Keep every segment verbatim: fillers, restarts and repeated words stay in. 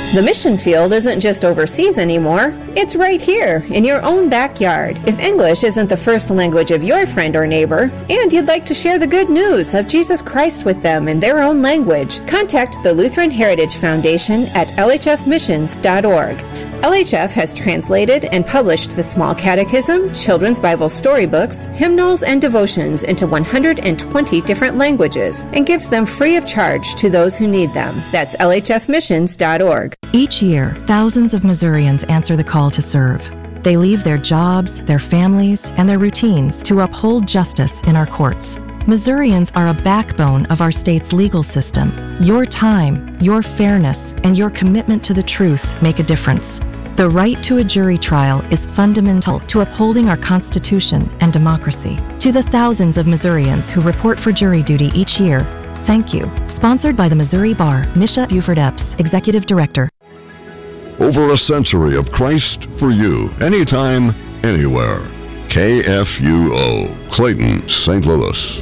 The mission field isn't just overseas anymore. It's right here, in your own backyard. If English isn't the first language of your friend or neighbor, and you'd like to share the good news of Jesus Christ with them in their own language, contact the Lutheran Heritage Foundation at L H F missions dot org. L H F has translated and published the Small Catechism, Children's Bible storybooks, hymnals, and devotions into one hundred twenty different languages and gives them free of charge to those who need them. That's L H F missions dot org. Each year, thousands of Missourians answer the call to serve. They leave their jobs, their families, and their routines to uphold justice in our courts. Missourians are a backbone of our state's legal system. Your time, your fairness, and your commitment to the truth make a difference. The right to a jury trial is fundamental to upholding our Constitution and democracy. To the thousands of Missourians who report for jury duty each year, thank you. Sponsored by the Missouri Bar, Misha Buford Epps, Executive Director. Over a century of Christ for you, anytime, anywhere. K F U O, Clayton, Saint Louis.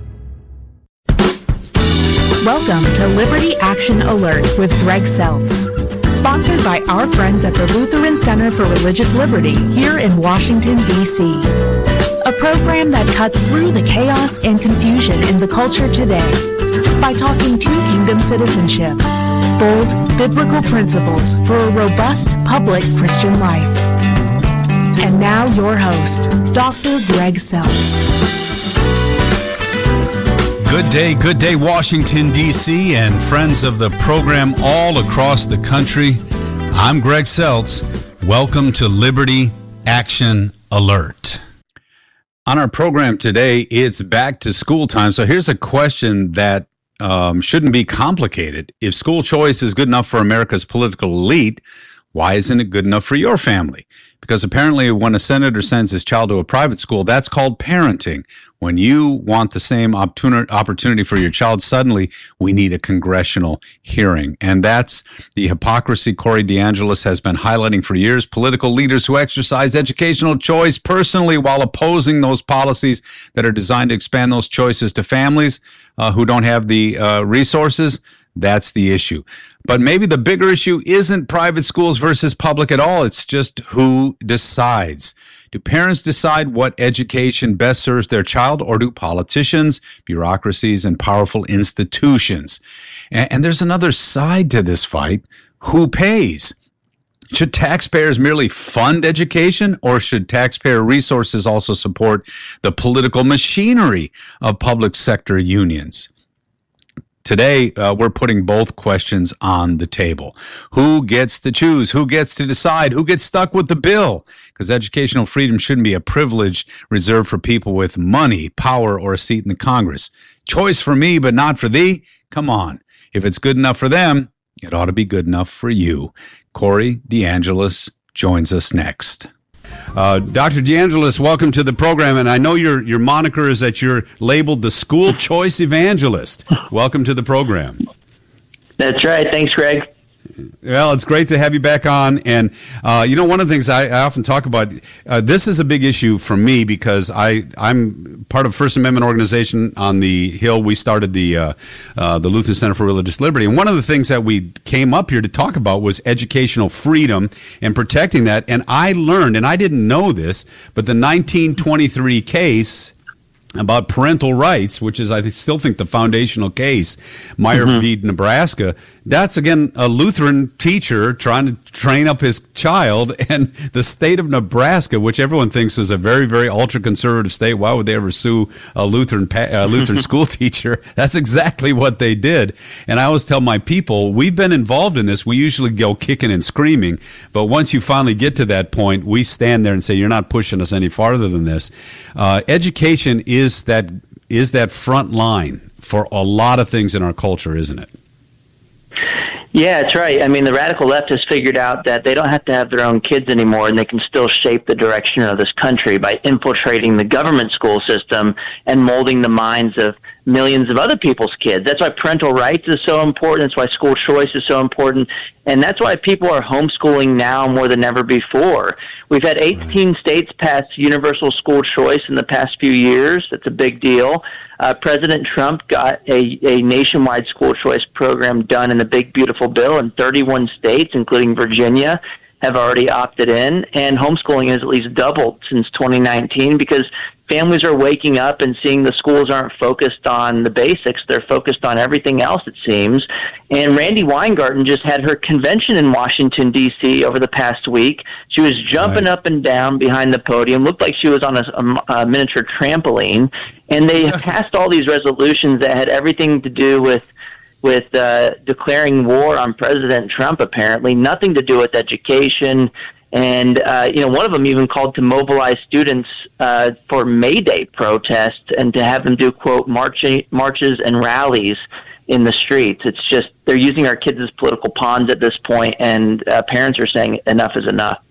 Welcome to Liberty Action Alert with Greg Seltz. Sponsored by our friends at the Lutheran Center for Religious Liberty here in Washington, D C A program that cuts through the chaos and confusion in the culture today by talking to kingdom citizenship, bold biblical principles for a robust public Christian life. And now your host, Doctor Greg Seltz. Good day, good day, Washington, D C, and friends of the program all across the country. I'm Greg Seltz. Welcome to Liberty Action Alert. On our program today, it's back to school time. So here's a question that um, shouldn't be complicated. If school choice is good enough for America's political elite, why isn't it good enough for your family? Because apparently when a senator sends his child to a private school, that's called parenting. When you want the same opportunity for your child, suddenly we need a congressional hearing. And that's the hypocrisy Corey DeAngelis has been highlighting for years. Political leaders who exercise educational choice personally while opposing those policies that are designed to expand those choices to families uh, who don't have the uh, resources. That's the issue. But maybe the bigger issue isn't private schools versus public at all. It's just who decides. Do parents decide what education best serves their child, or do politicians, bureaucracies, and powerful institutions? And, and there's another side to this fight. Who pays? Should taxpayers merely fund education, or should taxpayer resources also support the political machinery of public sector unions? Today, uh, we're putting both questions on the table. Who gets to choose? Who gets to decide? Who gets stuck with the bill? Because educational freedom shouldn't be a privilege reserved for people with money, power, or a seat in the Congress. Choice for me, but not for thee? Come on. If it's good enough for them, it ought to be good enough for you. Corey DeAngelis joins us next. Uh, Doctor DeAngelis, welcome to the program, and I know your your moniker is that you're labeled the school choice evangelist. Welcome to the program. That's right. Thanks, Greg. Well, it's great to have you back on. And, uh, you know, one of the things I, I often talk about, uh, this is a big issue for me because I, I'm part of First Amendment organization on the Hill. We started the uh, uh, the Lutheran Center for Religious Liberty. And one of the things that we came up here to talk about was educational freedom and protecting that. And I learned, and I didn't know this, but the nineteen twenty-three case about parental rights, which is, I still think, the foundational case, Meyer mm-hmm. v. Nebraska, that's, again, a Lutheran teacher trying to train up his child, and the state of Nebraska, which everyone thinks is a very, very ultra-conservative state, why would they ever sue a Lutheran uh, Lutheran school teacher? That's exactly what they did. And I always tell my people, we've been involved in this. We usually go kicking and screaming, but once you finally get to that point, we stand there and say, you're not pushing us any farther than this. Uh, education is that is that front line for a lot of things in our culture, isn't it? Yeah, that's right. I mean, the radical left has figured out that they don't have to have their own kids anymore, and they can still shape the direction of this country by infiltrating the government school system and molding the minds of millions of other people's kids. That's why parental rights is so important. That's why school choice is so important. And that's why people are homeschooling now more than ever before. We've had eighteen states pass universal school choice in the past few years. That's a big deal. Uh, President Trump got a, a nationwide school choice program done in the big, beautiful bill, and thirty-one states, including Virginia, have already opted in. And homeschooling has at least doubled since twenty nineteen because families are waking up and seeing the schools aren't focused on the basics. They're focused on everything else, it seems. And Randi Weingarten just had her convention in Washington, D C over the past week. She was jumping right up and down behind the podium, looked like she was on a, a, a miniature trampoline. And they passed all these resolutions that had everything to do with with uh, declaring war on President Trump, apparently, nothing to do with education. And, uh, you know, one of them even called to mobilize students uh, for May Day protests and to have them do, quote, march- marches and rallies in the streets. It's just they're using our kids as political pawns at this point, and uh, parents are saying enough is enough.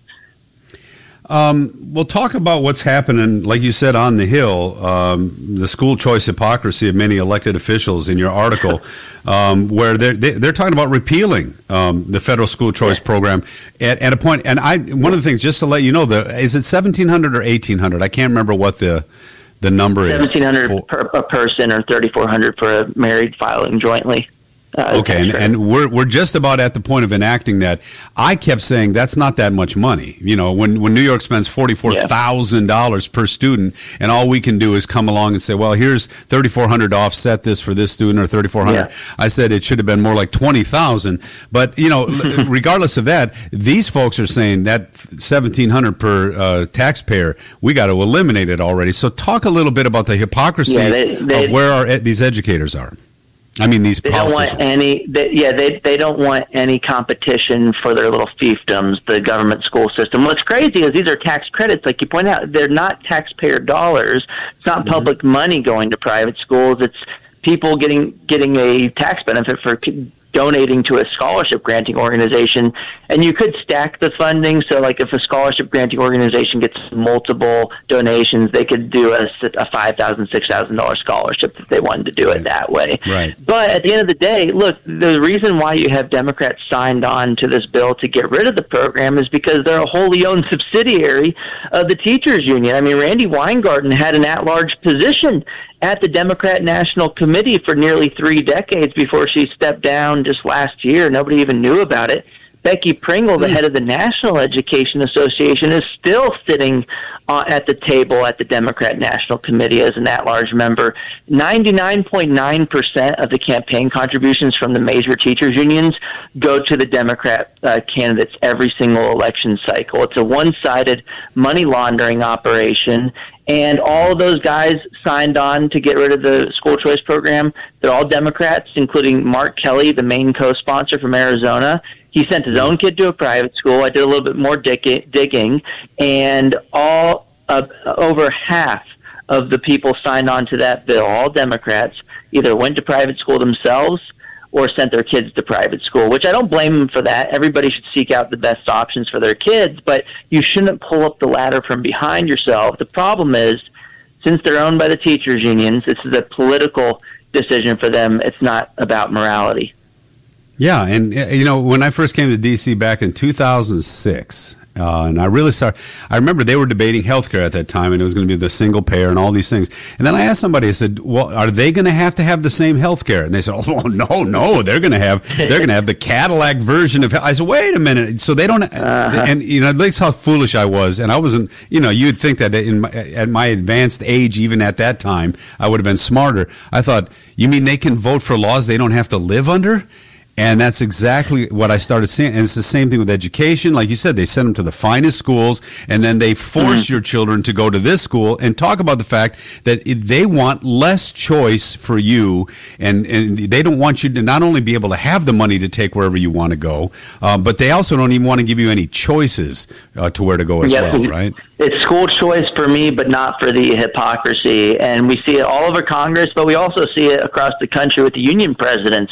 Um, we'll talk about what's happening, like you said, on the Hill, um, the school choice hypocrisy of many elected officials in your article, um, where they're, they're talking about repealing um, the federal school choice yeah. program at, at a point. And I, one of the things, just to let you know, the, is it seventeen hundred or eighteen hundred? I can't remember what the the number is. seventeen hundred per a person or thirty-four hundred for a married filing jointly. Uh, okay, and, and we're we're just about at the point of enacting that. I kept saying that's not that much money. You know, when, when New York spends forty-four thousand dollars per student, and all we can do is come along and say, well, here's thirty-four hundred dollars to offset this for this student, or thirty-four hundred dollars. Yeah. I said it should have been more like twenty thousand dollars. But, you know, regardless of that, these folks are saying that seventeen hundred dollars per uh, taxpayer, we got to eliminate it already. So talk a little bit about the hypocrisy yeah, they, they, of where our, these educators are. I mean, these they politicians. don't want any. They, yeah, they they don't want any competition for their little fiefdoms. The government school system. What's crazy is these are tax credits, like you point out. They're not taxpayer dollars. It's not mm-hmm. public money going to private schools. It's people getting getting a tax benefit for donating to a scholarship granting organization. And you could stack the funding. So, like, if a scholarship granting organization gets multiple donations, they could do a, a five thousand dollars, six thousand dollars scholarship if they wanted to do right. it that way. Right. But at the end of the day, look, the reason why you have Democrats signed on to this bill to get rid of the program is because they're a wholly owned subsidiary of the teachers union. I mean, Randi Weingarten had an at-large position at the Democrat National Committee for nearly three decades before she stepped down just last year. Nobody even knew about it. Becky Pringle, the head of the National Education Association, is still sitting uh, at the table at the Democrat National Committee as an at-large member. ninety-nine point nine percent of the campaign contributions from the major teachers unions go to the Democrat uh, candidates every single election cycle. It's a one-sided money laundering operation. And all of those guys signed on to get rid of the school choice program. They're all Democrats, including Mark Kelly, the main co-sponsor from Arizona. He sent his own kid to a private school. I did a little bit more digging, and all uh, over half of the people signed on to that bill, all Democrats, either went to private school themselves or sent their kids to private school, which I don't blame them for that. Everybody should seek out the best options for their kids, but you shouldn't pull up the ladder from behind yourself. The problem is, since they're owned by the teachers unions, this is a political decision for them. It's not about morality. Yeah, and, you know, when I first came to D C back in two thousand six, Uh, and I really started, I remember they were debating healthcare at that time, and it was going to be the single payer and all these things. And then I asked somebody, I said, well, are they going to have to have the same healthcare? And they said, oh, no, no, they're going to have, they're going to have the Cadillac version of, I said, wait a minute. So they don't, uh-huh. and, you know, that's how foolish I was. And I wasn't, you know, you'd think that in my, at my advanced age, even at that time, I would have been smarter. I thought, you mean they can vote for laws they don't have to live under? And that's exactly what I started seeing. And it's the same thing with education. Like you said, they send them to the finest schools, and then they force mm-hmm. your children to go to this school, and talk about the fact that they want less choice for you, and, and they don't want you to not only be able to have the money to take wherever you want to go, uh, but they also don't even want to give you any choices uh, to where to go as yes, well, right? It's school choice for me, but not for the hypocrisy. And we see it all over Congress, but we also see it across the country with the union presidents.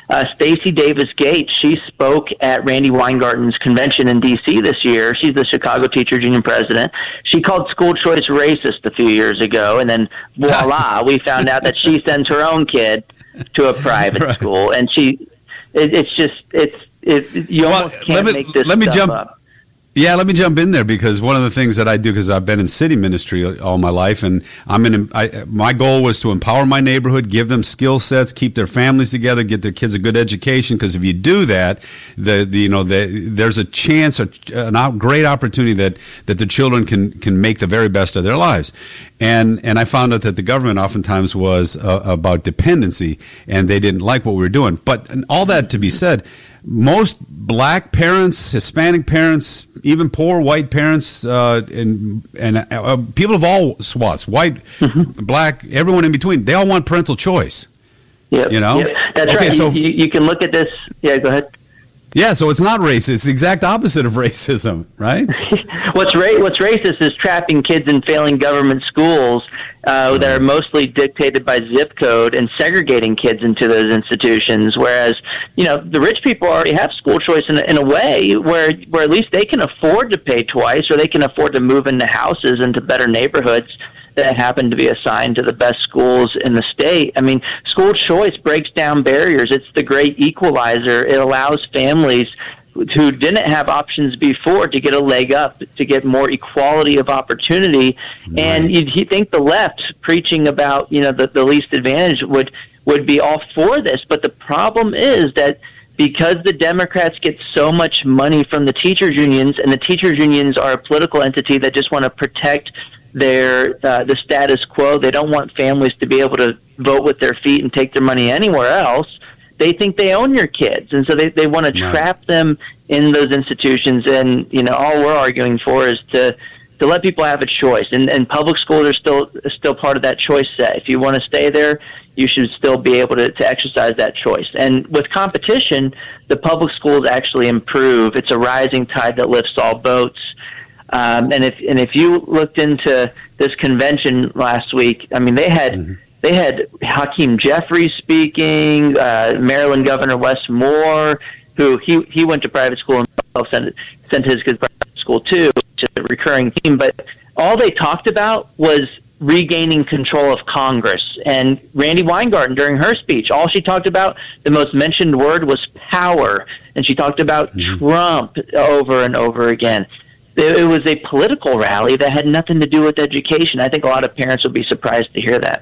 Uh, Stacey Davis Gates, she spoke at Randy Weingarten's convention in D C this year. She's the Chicago Teachers Union president. She called school choice racist a few years ago, and then voila, we found out that she sends her own kid to a private right. school, and she, it, it's just, it's, it, you well, almost can't me, make this let me stuff jump, up. Yeah, let me jump in there because one of the things that I do, because I've been in city ministry all my life, and I'm in. I, my goal was to empower my neighborhood, give them skill sets, keep their families together, get their kids a good education. Because if you do that, the, the you know the, there's a chance, a, an great opportunity that that the children can can make the very best of their lives. And and I found out that the government oftentimes was uh, about dependency, and they didn't like what we were doing. But all that to be said, most black parents, Hispanic parents, even poor white parents, uh, and and uh, people of all swaths, white, mm-hmm. black, everyone in between, they all want parental choice. Yeah, you know, yep. That's okay, right. So you, you can look at this. Yeah, go ahead. Yeah, so it's not racist. It's the exact opposite of racism, right? what's ra- What's racist is trapping kids in failing government schools uh, that are mostly dictated by zip code and segregating kids into those institutions. Whereas, you know, the rich people already have school choice in a, in a way where where at least they can afford to pay twice, or they can afford to move into houses into better neighborhoods that happen to be assigned to the best schools in the state. I mean, school choice breaks down barriers. It's the great equalizer. It allows families who didn't have options before to get a leg up, to get more equality of opportunity. Nice. And you'd, you'd think the left, preaching about, you know, the, the least advantage, would, would be all for this. But the problem is that because the Democrats get so much money from the teachers unions, and the teachers unions are a political entity that just want to protect their uh, the status quo. They don't want families to be able to vote with their feet and take their money anywhere else. They think they own your kids, and so they, they want to right. trap them in those institutions. And you know, all we're arguing for is to to let people have a choice. And, and public schools are still still part of that choice set. If you want to stay there, you should still be able to, to exercise that choice. And with competition, the public schools actually improve. It's a rising tide that lifts all boats. Um, and if and if you looked into this convention last week, I mean, they had mm-hmm. they had Hakeem Jeffries speaking, uh, Maryland Governor Wes Moore, who he he went to private school and sent sent his kids to private school too, which is a recurring theme. But all they talked about was regaining control of Congress. And Randy Weingarten, during her speech, all she talked about, the most mentioned word was power, and she talked about mm-hmm. Trump over and over again. It was a political rally that had nothing to do with education. I think a lot of parents would be surprised to hear that.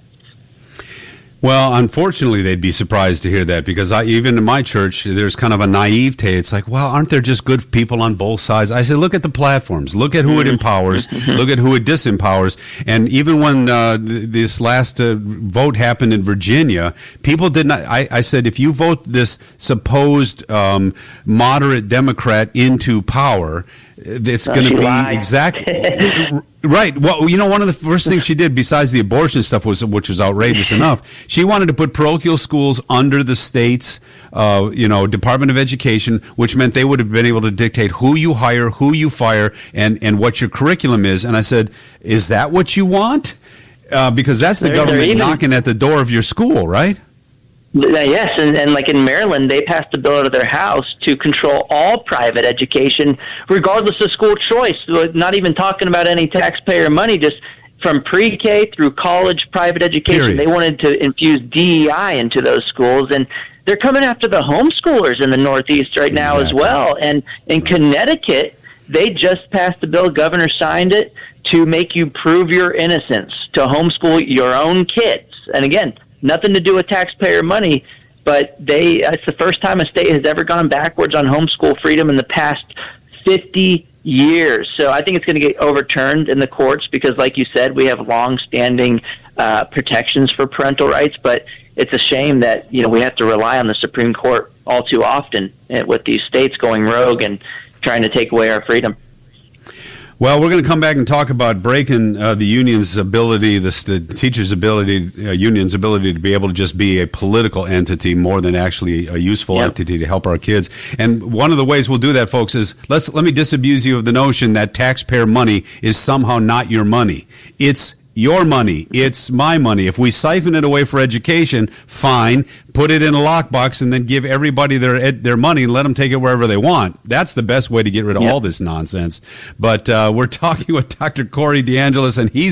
Well, unfortunately, they'd be surprised to hear that because I, even in my church, there's kind of a naivete. It's like, well, aren't there just good people on both sides? I said, look at the platforms. Look at who it empowers. Look at who it disempowers. And even when uh, th- this last uh, vote happened in Virginia, people did not. I, I said, if you vote this supposed um, moderate Democrat into power, it's going to be lied. exactly right. Well, you know, one of the first things she did, besides the abortion stuff, was which was outrageous enough. She wanted to put parochial schools under the state's, uh, you know, Department of Education, which meant they would have been able to dictate who you hire, who you fire, and and what your curriculum is. And I said, "Is that what you want?" Uh, because that's the they're, government they're even- knocking at the door of your school, right? Yes, and, and like in Maryland, they passed a bill out of their House to control all private education, regardless of school choice. Not even talking about any taxpayer money, just from pre-K through college private education. Period. They wanted to infuse D E I into those schools, and they're coming after the homeschoolers in the Northeast right now exactly. as well. And in Connecticut, they just passed a bill, governor signed it, to make you prove your innocence, to homeschool your own kids. And again, nothing to do with taxpayer money, but they it's the first time a state has ever gone backwards on homeschool freedom in the past fifty years. So I think it's going to get overturned in the courts because, like you said, we have long-standing uh, protections for parental rights, but it's a shame that, you know, we have to rely on the Supreme Court all too often with these states going rogue and trying to take away our freedom. Well, we're going to come back and talk about breaking uh, the union's ability, the, the teachers' ability, uh, union's ability to be able to just be a political entity more than actually a useful yep. entity to help our kids. And one of the ways we'll do that, folks, is let's let me disabuse you of the notion that taxpayer money is somehow not your money. It's your money. It's my money. If we siphon it away for education, fine. Put it in a lockbox and then give everybody their ed- their money and let them take it wherever they want. That's the best way to get rid of yeah. all this nonsense. But uh, we're talking with Doctor Corey DeAngelis, and he's